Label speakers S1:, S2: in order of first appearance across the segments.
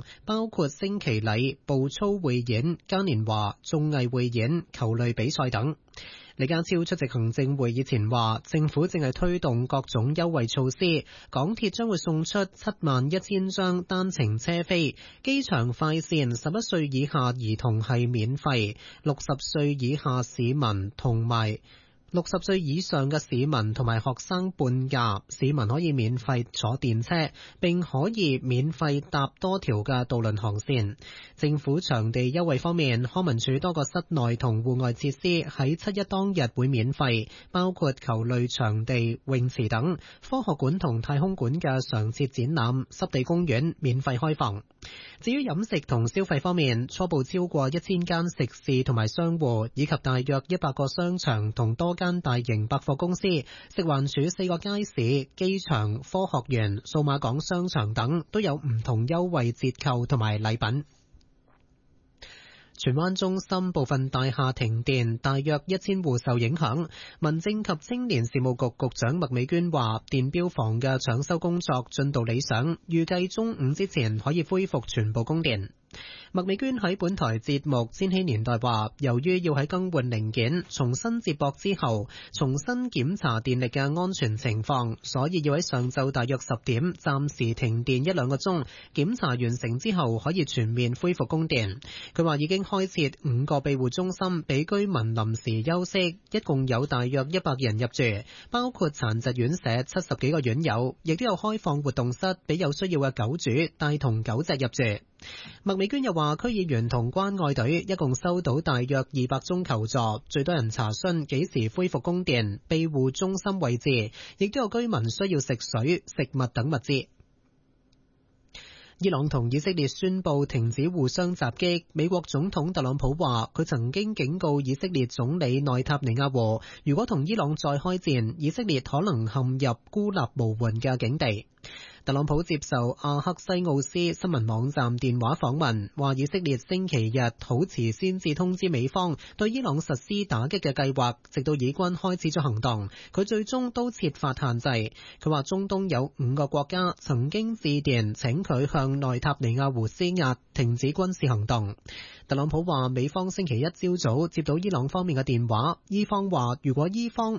S1: 包括升旗禮、步操匯演、嘉年華、綜藝匯演、球類比賽等。李家超出席行政會議前話，政府正係推動各種優惠措施，港鐵將會送出71000張單程車飛，機場快線11歲以下兒童係免費，60歲以下市民同埋60歲以上嘅市民同埋學生半價，市民可以免費坐電車，並可以免費搭多條嘅渡輪航線。政府場地優惠方面，康文署多個室內同戶外設施喺7·1當日會免費，包括球類場地、泳池等；科學館同太空館嘅常設展覽、濕地公園免費開放。至於飲食同消費方面，初步超過1000間食肆同埋商戶，以及大約100個商場同多間大型百貨公司、食環署4個街市、機場、科學園、數碼港商場等都有唔同優惠折扣同埋禮品。荃灣中心部分大廈停電，大約1000戶受影響。民政及青年事務局局長麥美娟話，電錶房嘅搶修工作進度理想，預計中午之前可以恢復全部供電。麥美娟喺本台節目《千禧年代》話，由於要喺更換零件、重新接駁之後，重新檢查電力嘅安全情況，所以要喺上晝大約10點暫時停電1-2個鐘，檢查完成之後可以全面恢復供電。佢話已經開設5個庇護中心俾居民臨時休息，一共有大約100人入住，包括殘疾院舍70幾個院友，亦都有開放活動室俾有需要嘅狗主帶同狗隻入住。麥美娟又話，區議員同關愛隊一共收到大約200宗求助，最多人查詢幾時恢復供電、庇護中心位置，亦都有居民需要食水、食物等物資。伊朗同以色列宣布停止互相襲擊。美國總統特朗普話，佢曾經警告以色列總理內塔尼亞胡，如果同伊朗再開戰，以色列可能陷入孤立無援嘅境地。特朗普接受阿克西奧斯新聞網站電話訪問，話以色列星期日好遲先至通知美方對伊朗實施打擊嘅計劃，直到以軍開始咗行動，佢最終都設法限制。佢話中東有5個國家曾經致電請佢向內塔尼亞胡施壓，停止軍事行動。特朗普話美方星期一朝早接到伊朗方面嘅電話，伊方話如果以方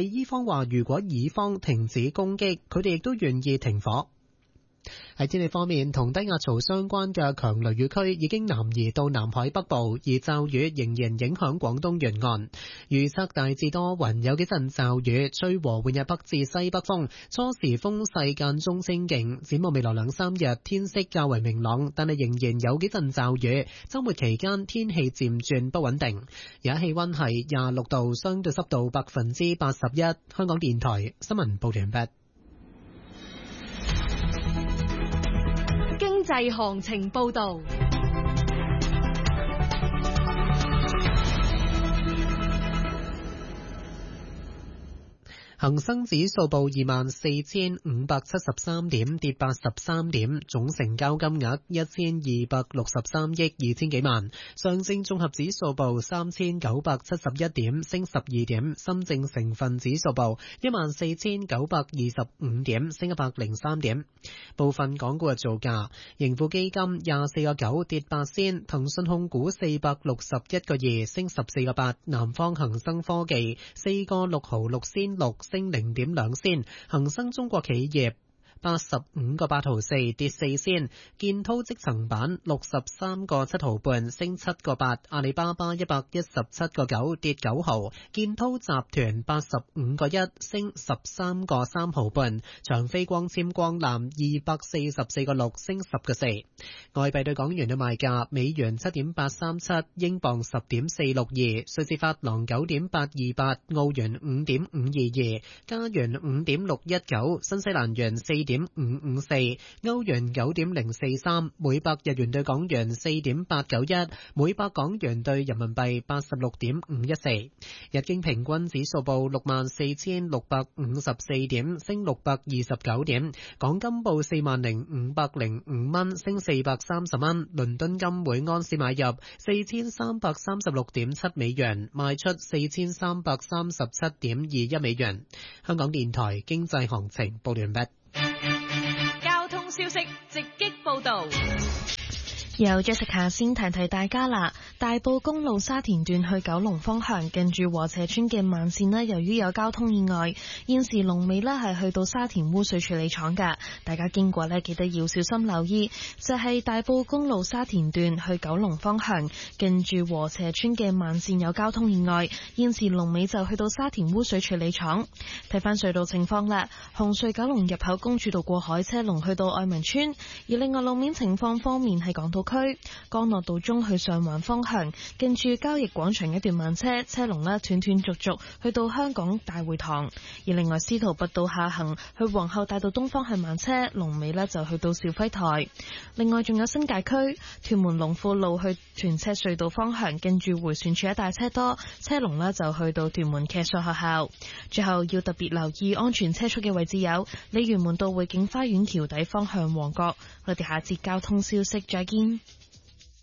S1: 停止攻擊，佢哋亦都願意停火。喺天氣方面，同低壓槽相關嘅強雷雨區已經南移到南海北部，而驟雨仍然影響廣東沿岸。預測大致多雲，有幾陣驟雨，吹和緩日北至西北風，初時風勢間中清勁。展望未來2-3日，天色較為明朗，但係仍然有幾陣驟雨。週末期間天氣漸轉不穩定。而家氣溫係26度，相對濕度81%。香港電台新聞報道完畢。
S2: 經濟行情報道。
S1: 恒生指數報24,573點，跌83點，總成交金額1263億2000幾萬。上證綜合指數報3971點，升12點。深證成分指數報14,925點，升103點。部分港股嘅造價：盈富基金24個9跌8仙，騰訊控股461個2升14個8，南方恒生科技4個6毫6仙6升0.2仙，恒生中國企業85個8毫4跌4仙，建滔積層板63個7毫半升7個8，阿里巴巴117個9跌9毫，建滔集團85個1升13個3毫半，長飛光纖光纜244個6升10個4。外幣對港元嘅賣價：美元7.837，英鎊10.462，瑞士法郎9.828，澳元5.522，加元5.619，新西蘭元4.554，歐元9.043，每百日元對港元4.891，每百港元對人民幣86.514。日經平均指數報64,654點，升629點。港金報40,505蚊，升430蚊。倫敦金每安士買入4336.7美元，賣出4337.21美元。香港電台經濟行情報完畢。
S2: 交通消息直擊報道。
S3: 由 Jessica 先提大家啦，大埔公路沙田段去九龍方向近住禾輋村嘅慢線呢，由於有交通意外，現時龍尾呢係去到沙田污水處理廠㗎，大家經過呢記得要小心留意。就係大埔公路沙田段去九龍方向近住禾輋村嘅慢線有交通意外，現時龍尾就去到沙田污水處理廠。睇翻隧道情況啦，紅隧九龍入口公主道過海車龍去到愛民村，而另外路面情況方面係港島區干諾道中去上環方向，近住交易廣場一段慢車，車龍呢斷斷續續去到香港大會堂。而另外司徒拔道下行去皇后大道東方向慢車，龍尾呢就去到肇輝台。另外仲有新界區屯門龍富路去屯赤隧道方向，近住迴旋處一帶車多，車龍呢就去到屯門騎術學校。最後要特別留意安全車速嘅位置有鯉魚門道匯景花園橋底方向旺角。我哋下節交通消息再見。